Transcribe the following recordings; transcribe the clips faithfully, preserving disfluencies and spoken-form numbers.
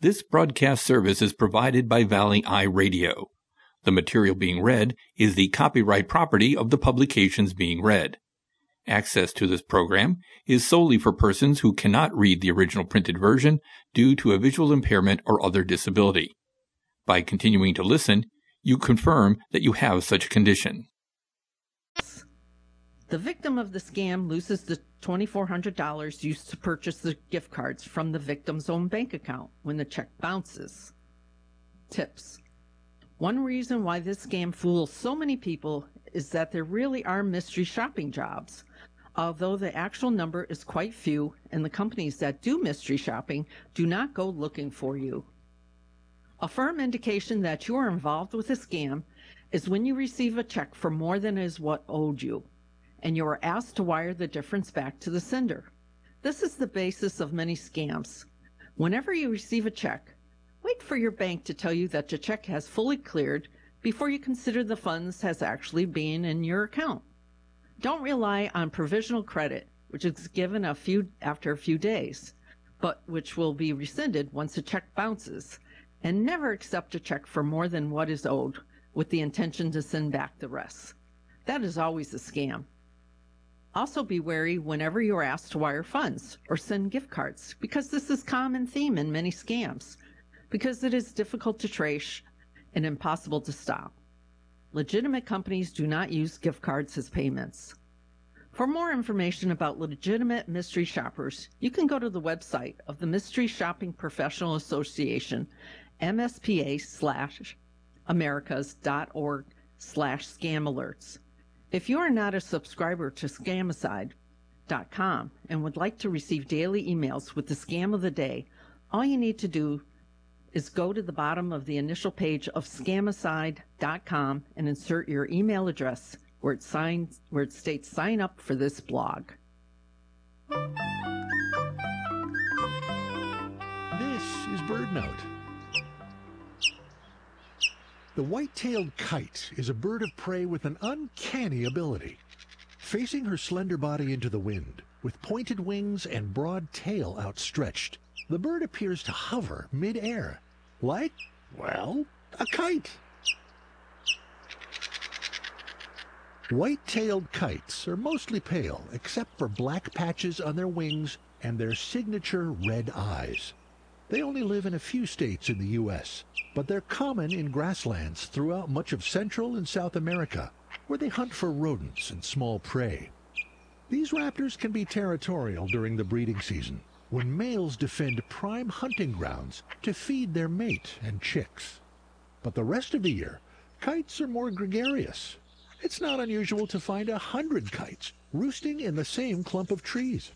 This broadcast service is provided by Valley Eye Radio. The material being read is the copyright property of the publications being read. Access to this program is solely for persons who cannot read the original printed version due to a visual impairment or other disability. By continuing to listen, you confirm that you have such a condition. The victim of the scam loses the two thousand four hundred dollars used to purchase the gift cards from the victim's own bank account when the check bounces. Tips. One reason why this scam fools so many people is that there really are mystery shopping jobs, although the actual number is quite few, and the companies that do mystery shopping do not go looking for you. A firm indication that you are involved with a scam is when you receive a check for more than is what owed you, and you are asked to wire the difference back to the sender. This is the basis of many scams. Whenever you receive a check, wait for your bank to tell you that your check has fully cleared before you consider the funds has actually been in your account. Don't rely on provisional credit, which is given a few after a few days, but which will be rescinded once a check bounces, and never accept a check for more than what is owed with the intention to send back the rest. That is always a scam. Also be wary whenever you are asked to wire funds or send gift cards, because this is a common theme in many scams, because it is difficult to trace and impossible to stop. Legitimate companies do not use gift cards as payments. For more information about legitimate mystery shoppers, you can go to the website of the Mystery Shopping Professional Association, M S P A slash Americas dot org slash scam alerts. If you are not a subscriber to Scamicide dot com and would like to receive daily emails with the scam of the day, all you need to do is go to the bottom of the initial page of Scamicide dot com and insert your email address where it, signs, where it states sign up for this blog. This is BirdNote. The white-tailed kite is a bird of prey with an uncanny ability. Facing her slender body into the wind, with pointed wings and broad tail outstretched, the bird appears to hover mid-air, like, well, a kite. White-tailed kites are mostly pale, except for black patches on their wings and their signature red eyes. They only live in a few states in the U S, but they're common in grasslands throughout much of Central and South America, where they hunt for rodents and small prey. These raptors can be territorial during the breeding season, when males defend prime hunting grounds to feed their mate and chicks. But the rest of the year, kites are more gregarious. It's not unusual to find a hundred kites roosting in the same clump of trees.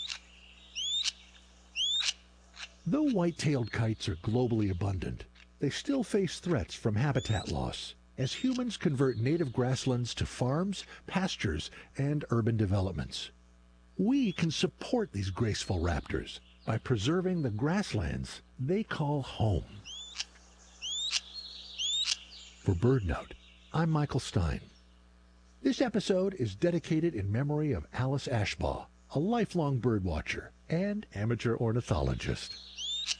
Though white-tailed kites are globally abundant, they still face threats from habitat loss as humans convert native grasslands to farms, pastures, and urban developments. We can support these graceful raptors by preserving the grasslands they call home. For BirdNote, I'm Michael Stein. This episode is dedicated in memory of Alice Ashbaugh, a lifelong birdwatcher and amateur ornithologist.